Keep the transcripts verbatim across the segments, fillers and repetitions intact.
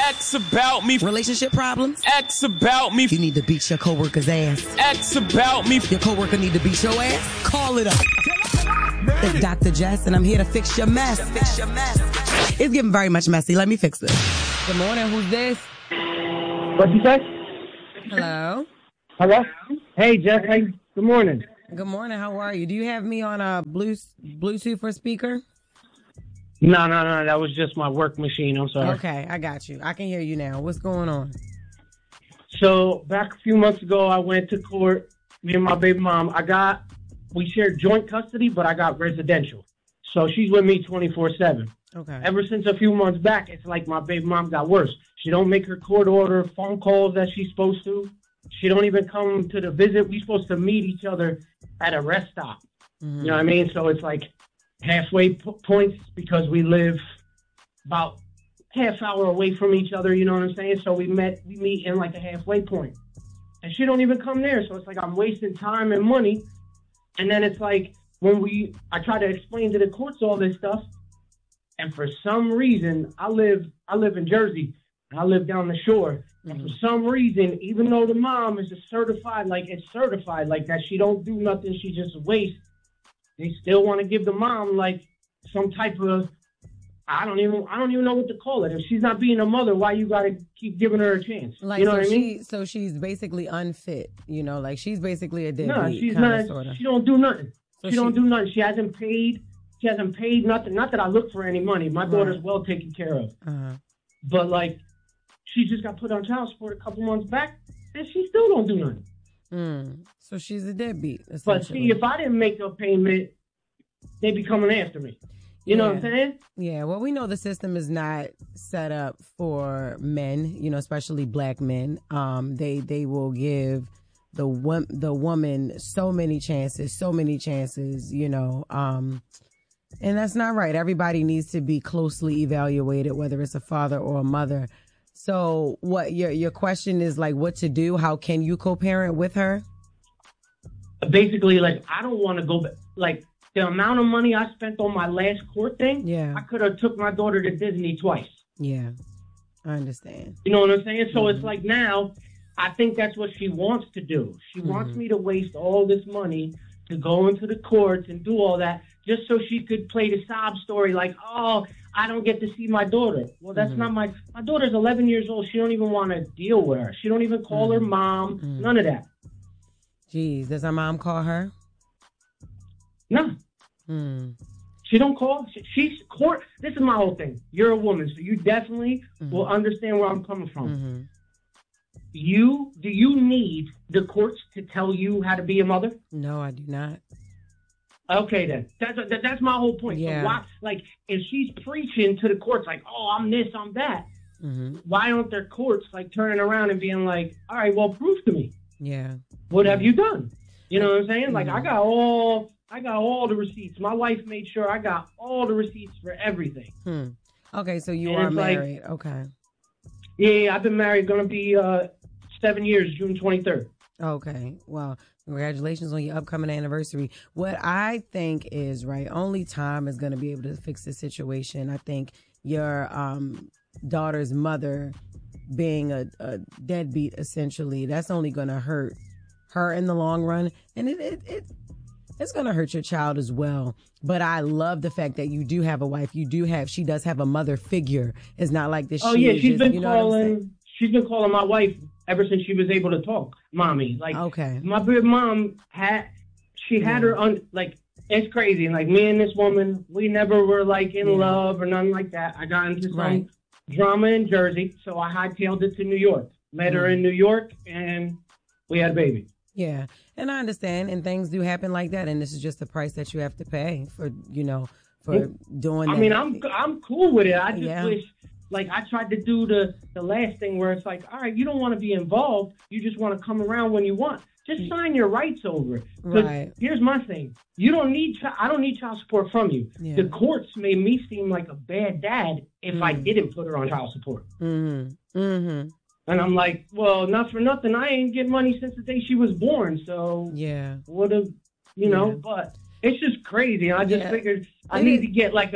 X about me. Relationship problems? X about me. You need to beat your coworker's ass. X about me. Your coworker need to beat your ass? Call it up. It's Doctor Jess, and I'm here to fix your mess. Fix your mess. It's getting very much messy. Let me fix this. Good morning. Who's this? What'd you say? Hello. Hello? Hey, Jess. Hey, good morning. Good morning. How are you? Do you have me on a Bluetooth or speaker? No, no, no. That was just my work machine. I'm sorry. Okay, I got you. I can hear you now. What's going on? So back a few months ago, I went to court. Me and my baby mom. I got, we shared joint custody, but I got residential. So she's with me twenty-four seven. Okay. Ever since a few months back, it's like my baby mom got worse. She don't make her court order phone calls that she's supposed to. She don't even come to the visit. We're supposed to meet each other at a rest stop. Mm-hmm. You know what I mean? So it's like halfway p- points because we live about half hour away from each other. You know what I'm saying? So we met, we meet in like a halfway point, and she don't even come there. So it's like I'm wasting time and money. And then it's like when we, I try to explain to the courts all this stuff, and for some reason, I live, I live in Jersey. I live down the shore. Mm-hmm. And for some reason, even though the mom is a certified, like it's certified, like that she don't do nothing, she just wastes, they still want to give the mom like some type of, I don't even, I don't even know what to call it. If she's not being a mother, why you got to keep giving her a chance? Like, you know so what I mean? She, so she's basically unfit, you know, like she's basically a deadbeat. No, she's kinda, not, sorta. She don't do nothing. So she, she don't do nothing. She hasn't paid, she hasn't paid nothing. Not that I look for any money. My right. daughter's well taken care of. Uh-huh. But like, she just got put on child support a couple months back, and she still don't do nothing. Mm. So she's a deadbeat. But see, if I didn't make a payment, they'd be coming after me. You yeah. know what I'm saying? Yeah. Well, we know the system is not set up for men, you know, especially black men. Um, they they will give the wo- the woman so many chances, so many chances, you know. Um, and that's not right. Everybody needs to be closely evaluated, whether it's a father or a mother. So what your your question is like what to do? How can you co-parent with her? Basically, like, I don't want to go back. Like, the amount of money I spent on my last court thing, yeah. I could have took my daughter to Disney twice. Yeah, I understand. You know what I'm saying? So mm-hmm. It's like now, I think that's what she wants to do. She mm-hmm. wants me to waste all this money to go into the courts and do all that just so she could play the sob story like, oh, I don't get to see my daughter. Well, that's mm-hmm. not my... My daughter's eleven years old. She don't even want to deal with her. She don't even call mm-hmm. her mom. Mm-hmm. None of that. Jeez, does her mom call her? No. Mm. She don't call. She, she's court. This is my whole thing. You're a woman, so you definitely mm-hmm. will understand where I'm coming from. Mm-hmm. You, do you need the courts to tell you how to be a mother? No, I do not. Okay, then. That's that, that's my whole point. Yeah. So why, like, if she's preaching to the courts, like, oh, I'm this, I'm that, mm-hmm. why aren't there courts, like, turning around and being like, all right, well, prove to me. Yeah. What yeah. have you done? You know what I'm saying? Mm-hmm. Like, I got all, I got all the receipts. My wife made sure I got all the receipts for everything. Hmm. Okay, so you and are married. Like, okay. Yeah, I've been married. Going to be uh, seven years, June twenty-third. Okay. Well, congratulations on your upcoming anniversary. What I think is, right, only time is going to be able to fix the situation. I think your um, daughter's mother being a, a deadbeat, essentially, that's only going to hurt her in the long run. And it, it, it it's going to hurt your child as well. But I love the fact that you do have a wife. You do have, she does have a mother figure. It's not like this. Oh, she yeah, is she's just, been you know calling, she's been calling my wife ever since she was able to talk, mommy. Like, okay. My big mom had, she had yeah. her, on, like, it's crazy. Like, me and this woman, we never were, like, in yeah. love or nothing like that. I got into some right. drama in Jersey, so I hightailed it to New York. Met mm. her in New York, and we had a baby. Yeah, and I understand, and things do happen like that, and this is just the price that you have to pay for, you know, for well, doing I that. mean, I'm I'm cool with it. I just yeah. wish, like, I tried to do the, the last thing where it's like, all right, you don't want to be involved. You just want to come around when you want. Just sign your rights over. Right. Here's my thing. You don't need, I don't need child support from you. Yeah. The courts made me seem like a bad dad if mm. I didn't put her on child support. Mm-hmm. Mm-hmm. And I'm like, well, not for nothing. I ain't get money since the day she was born. So yeah, would have, you know, yeah. but it's just crazy. I just yeah. figured I need to get like a,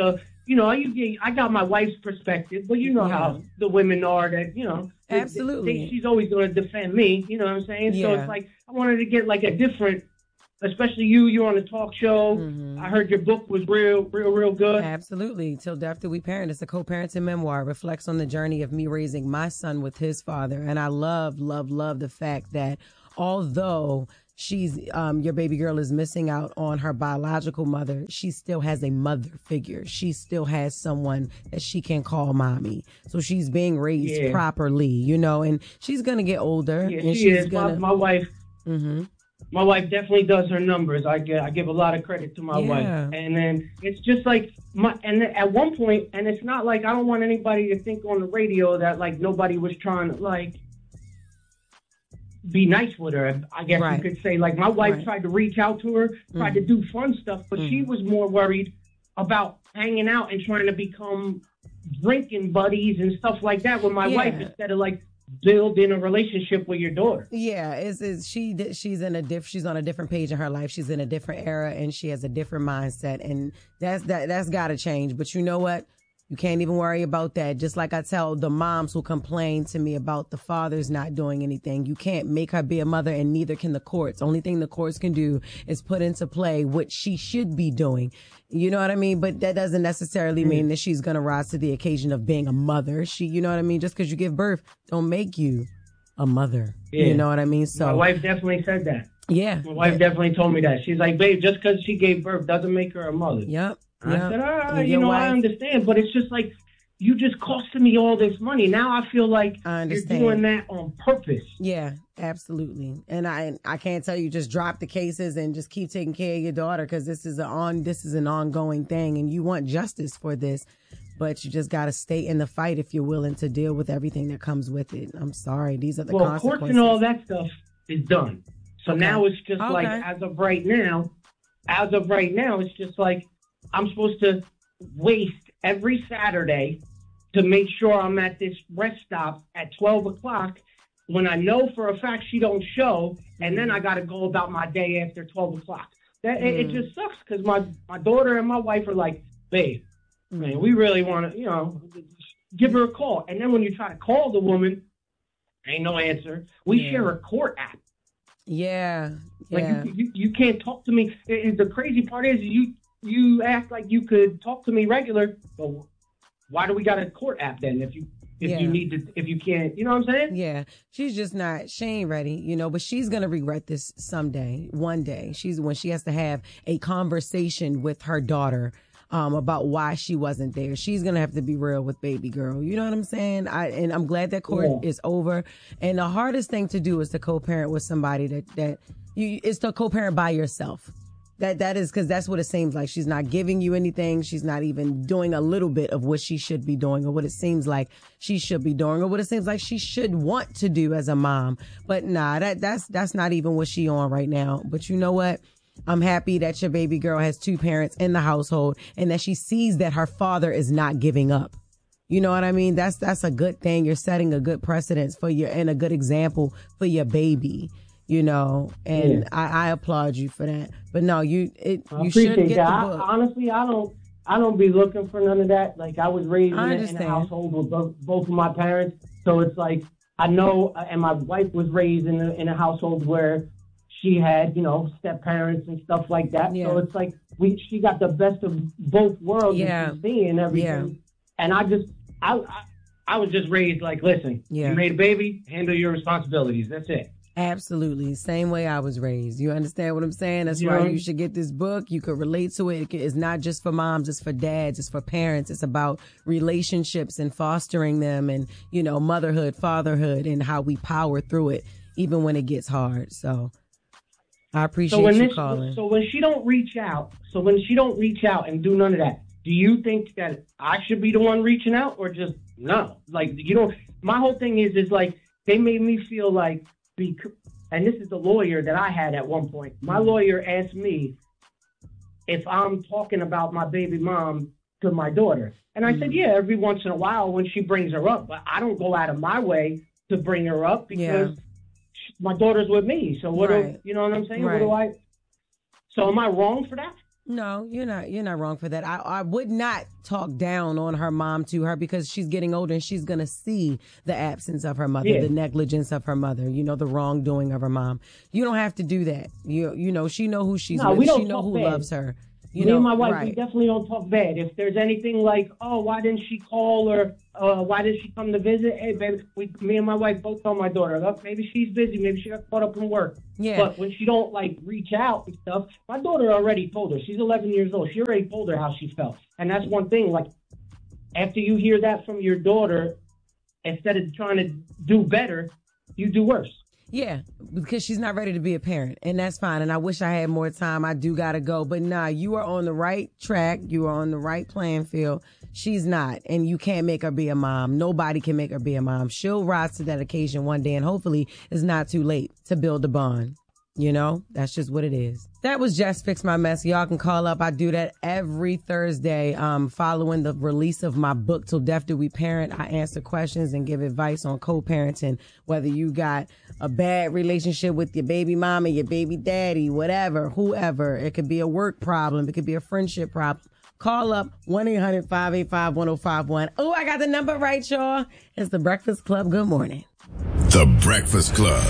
you know, you get, I got my wife's perspective, but you know Yeah. how the women are that, you know, they- Absolutely. they- she's always going to defend me. You know what I'm saying? So Yeah. it's like I wanted to get like a different, especially you. You're on a talk show. Mhm. I heard your book was real, real, real good. Absolutely. Till Death Do We Parent. It's a co-parenting memoir. It reflects on the journey of me raising my son with his father. And I love, love, love the fact that although she's um, your baby girl is missing out on her biological mother, she still has a mother figure. She still has someone that she can call mommy. So she's being raised Yeah. properly, you know, and she's going to get older. Yeah, and she she's is. gonna, My, my wife. hmm My wife definitely does her numbers. I give, I give a lot of credit to my Yeah. wife. And then it's just like, my, and then at one point, and it's not like, I don't want anybody to think on the radio that like nobody was trying to like be nice with her. I guess Right. you could say like my wife Right. tried to reach out to her, tried to do fun stuff, but she was more worried about hanging out and trying to become drinking buddies and stuff like that with my Yeah. wife instead of like building a relationship with your daughter. Yeah, it's, it's she di- she's in a diff she's on a different page in her life. She's in a different era and she has a different mindset, and that's that that's got to change. But you know what? You can't even worry about that. Just like I tell the moms who complain to me about the fathers not doing anything, you can't make her be a mother, and neither can the courts. Only thing the courts can do is put into play what she should be doing. You know what I mean? But that doesn't necessarily mean that she's going to rise to the occasion of being a mother. She, you know what I mean? Just because you give birth don't make you a mother. Yeah. You know what I mean? So My wife definitely said that. yeah. My wife definitely told me that. She's like, babe, just because she gave birth doesn't make her a mother. Yep. I yep. said, ah, And you your know, I wife- understand, but it's just like, you just costed me all this money. Now I feel like I you're understand. doing that on purpose. Yeah, absolutely. And I I can't tell you just drop the cases and just keep taking care of your daughter, because this is an on this is an ongoing thing, and you want justice for this. But you just got to stay in the fight if you're willing to deal with everything that comes with it. I'm sorry. These are the Well, consequences. courts and all that stuff is done. So Okay. now it's just like, Okay. as of right now, as of right now, it's just like I'm supposed to waste every Saturday to make sure I'm at this rest stop at twelve o'clock when I know for a fact she don't show, and then I got to go about my day after twelve o'clock. That, it, it just sucks because my, my daughter and my wife are like, babe, man, we really want to, you know, give her a call. And then when you try to call the woman, ain't no answer. We Yeah. share a court app. Yeah. Like Yeah. you, you, you can't talk to me. It, it- the crazy part is you you act like you could talk to me regular, but why do we got a court app then if you if Yeah. you need to if you can't, you know what I'm saying? Yeah, she's just not, she ain't ready, you know, but she's going to regret this someday, one day. She's when she has to have a conversation with her daughter um, about why she wasn't there. She's going to have to be real with baby girl. You know what I'm saying? I And I'm glad that court Yeah. is over. And the hardest thing to do is to co-parent with somebody that, that you, is to co-parent by yourself. That that is because that's what it seems like. She's not giving you anything. She's not even doing a little bit of what she should be doing, or what it seems like she should be doing, or what it seems like she should want to do as a mom. But nah, that that's that's not even what she on right now. But you know what? I'm happy that your baby girl has two parents in the household, and that she sees that her father is not giving up. You know what I mean? That's that's a good thing. You're setting a good precedence for your and a good example for your baby. You know, and Yeah. I, I applaud you for that. But no, you it, I you should appreciate get that. the I, book. honestly, I don't I don't be looking for none of that. Like I was raised in, I a, in a understand. household with both, both of my parents, so it's like I know. And my wife was raised in a in a household where she had, you know, step parents and stuff like that. Yeah. So it's like we she got the best of both worlds, Yeah. and she's seeing everything. Yeah. And I just I, I I was just raised like, listen, Yeah. you made a baby, handle your responsibilities. That's it. Absolutely. Same way I was raised. You understand what I'm saying? That's Yeah. why you should get this book. You could relate to it. It's not just for moms. It's for dads. It's for parents. It's about relationships and fostering them, and, you know, motherhood, fatherhood, and how we power through it, even when it gets hard. So I appreciate So when you this, calling. so when she don't reach out, so when she don't reach out and do none of that, do you think that I should be the one reaching out, or just no? Like, you know, my whole thing is is like they made me feel like, bec- and this is the lawyer that I had at one point. My lawyer asked me if I'm talking about my baby mom to my daughter, and I said, yeah, every once in a while when she brings her up, but I don't go out of my way to bring her up because Yeah. my daughter's with me. So what Right. do you know what I'm saying? Right. What do I? So am I wrong for that? No, you're not. You're not wrong for that. I, I would not talk down on her mom to her because she's getting older and she's gonna see the absence of her mother, Yeah. the negligence of her mother. You know, the wrongdoing of her mom. You don't have to do that. You you know, she know who she's No, with. we don't She know talk who bad. loves her. You Me know, and my wife, right. we definitely don't talk bad. If there's anything like, oh, why didn't she call or uh, why did she come to visit? Hey, baby, we, me and my wife both tell my daughter, look, maybe she's busy, maybe she got caught up in work. Yeah. But when she don't like reach out and stuff, my daughter already told her. She's eleven years old. She already told her how she felt, and that's one thing. Like after you hear that from your daughter, instead of trying to do better, you do worse. Yeah, because she's not ready to be a parent, and that's fine. And I wish I had more time. I do gotta go, but nah, you are on the right track. You are on the right playing field. She's not, and you can't make her be a mom. Nobody can make her be a mom. She'll rise to that occasion one day, and hopefully it's not too late to build a bond. You know, that's just what it is. That was Just Fix My Mess. Y'all can call up. I do that every Thursday um, following the release of my book, Till Death Do We Parent. I answer questions and give advice on co-parenting, whether you got a bad relationship with your baby mama, your baby daddy, whatever, whoever. It could be a work problem. It could be a friendship problem. Call up one eight hundred five eight five one oh five one. Oh, I got the number right, y'all. It's The Breakfast Club. Good morning. The Breakfast Club.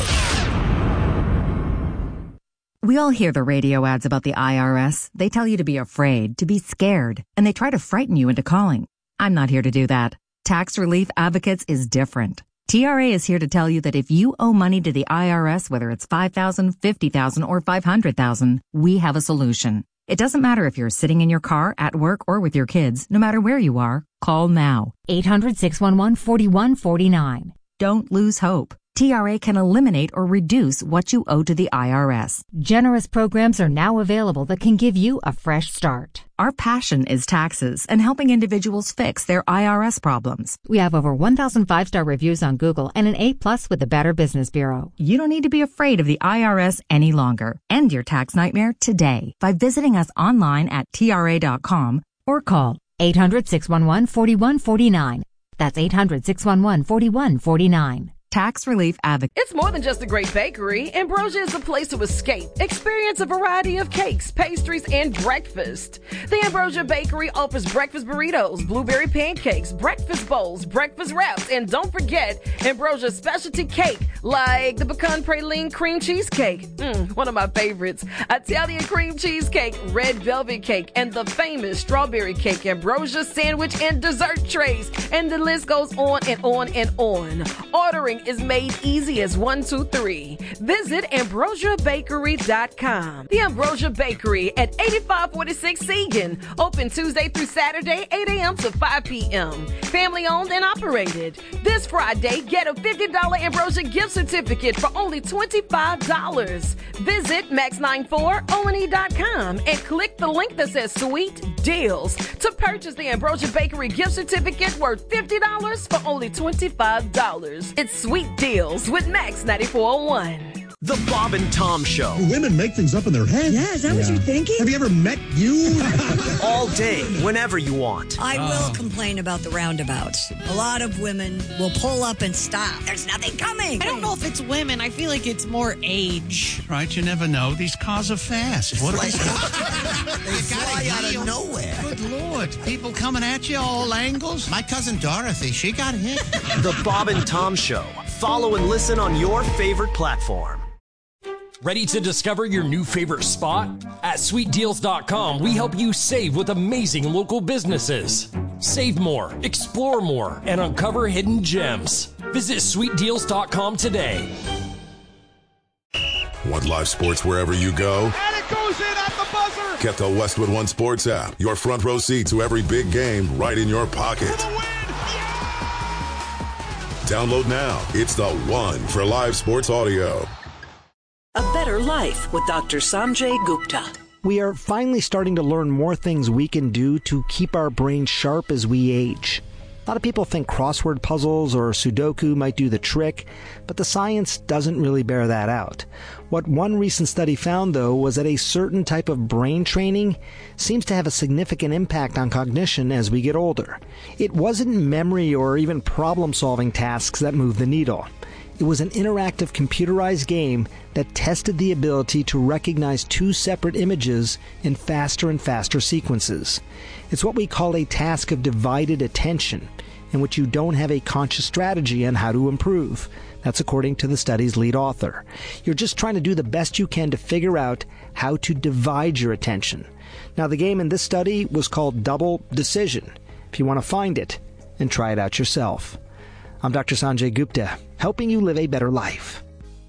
We all hear the radio ads about the I R S. They tell you to be afraid, to be scared, and they try to frighten you into calling. I'm not here to do that. Tax Relief Advocates is different. T R A is here to tell you that if you owe money to the I R S, whether it's five thousand dollars, fifty thousand dollars, or five hundred thousand dollars, we have a solution. It doesn't matter if you're sitting in your car, at work, or with your kids. No matter where you are, call now. eight hundred, six one one, four one four nine. Don't lose hope. T R A can eliminate or reduce what you owe to the I R S. Generous programs are now available that can give you a fresh start. Our passion is taxes and helping individuals fix their I R S problems. We have over one thousand five-star reviews on Google and an A plus with the Better Business Bureau. You don't need to be afraid of the I R S any longer. End your tax nightmare today by visiting us online at T R A dot com Or call eight hundred, six one one, four one four nine. That's eight hundred, six one one, four one four nine. Tax Relief Advocate. It's more than just a great bakery. Ambrosia is a place to escape. Experience a variety of cakes, pastries, and breakfast. The Ambrosia Bakery offers breakfast burritos, blueberry pancakes, breakfast bowls, breakfast wraps, and don't forget Ambrosia's specialty cake, like the pecan praline cream cheesecake. Mm, one of my favorites. Italian cream cheesecake, red velvet cake, and the famous strawberry cake, Ambrosia sandwich and dessert trays. And the list goes on and on and on. Ordering is made easy as one, two, three. Visit ambrosia bakery dot com. The Ambrosia Bakery at eighty-five forty-six Segan. Open Tuesday through Saturday, eight a.m. to five p.m. Family owned and operated. This Friday, get a fifty dollars Ambrosia gift certificate for only twenty-five dollars. Visit max ninety-four O N E dot com and click the link that says Sweet Deals to purchase the Ambrosia Bakery gift certificate worth fifty dollars for only twenty-five dollars. It's Sweet Deals with Max ninety-four oh one. The Bob and Tom Show. Do women make things up in their head? Yeah, is that what you're thinking? Have you ever met you? All day, whenever you want. I will complain about the roundabouts. A lot of women will pull up and stop. There's nothing coming. I don't know if it's women. I feel like it's more age. Right, you never know. These cars are fast. What are these? They fly out of nowhere. Good Lord. People coming at you all angles. My cousin Dorothy, she got hit. The Bob and Tom Show. Follow and listen on your favorite platform. Ready to discover your new favorite spot? At sweet deals dot com, we help you save with amazing local businesses. Save more, explore more, and uncover hidden gems. Visit sweet deals dot com today. Want live sports wherever you go? And it goes in at the buzzer! Get the Westwood One Sports app. Your front row seat to every big game right in your pocket. Download now. It's the one for live sports audio. A Better Life with Doctor Sanjay Gupta. We are finally starting to learn more things we can do to keep our brains sharp as we age. A lot of people think crossword puzzles or Sudoku might do the trick, but the science doesn't really bear that out. What one recent study found, though, was that a certain type of brain training seems to have a significant impact on cognition as we get older. It wasn't memory or even problem-solving tasks that moved the needle. It was an interactive computerized game that tested the ability to recognize two separate images in faster and faster sequences. It's what we call a task of divided attention, in which you don't have a conscious strategy on how to improve. That's according to the study's lead author. You're just trying to do the best you can to figure out how to divide your attention. Now, the game in this study was called Double Decision. If you want to find it and try it out yourself. I'm Doctor Sanjay Gupta, helping you live a better life.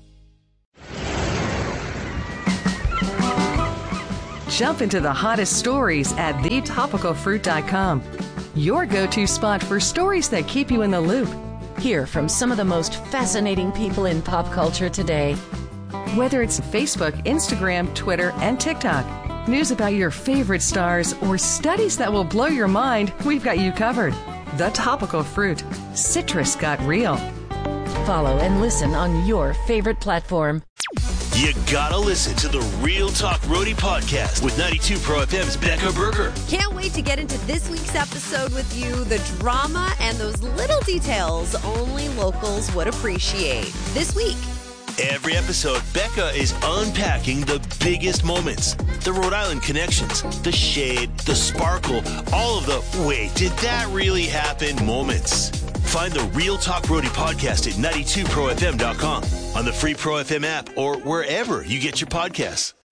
Jump into the hottest stories at the topical fruit dot com. Your go-to spot for stories that keep you in the loop. Hear from some of the most fascinating people in pop culture today. Whether it's Facebook, Instagram, Twitter, and TikTok, news about your favorite stars, or studies that will blow your mind, we've got you covered. The Topical Fruit. Citrus got real. Follow and listen on your favorite platform. You gotta listen to the Real Talk Roadie podcast with ninety-two Pro F M's Becca Berger. Can't wait to get into this week's episode with you. The drama and those little details only locals would appreciate. This week. Every episode, Becca is unpacking the biggest moments. The Rhode Island connections, the shade, the sparkle, all of the wait, did that really happen moments. Find the Real Talk Roadie podcast at ninety-two pro f m dot com, on the free Pro F M app, or wherever you get your podcasts.